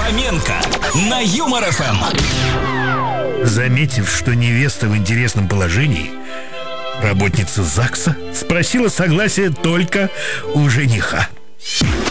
Хоменко на Юмор ФМ. Заметив, что невеста в интересном положении, работница ЗАГСа спросила согласия только у жениха.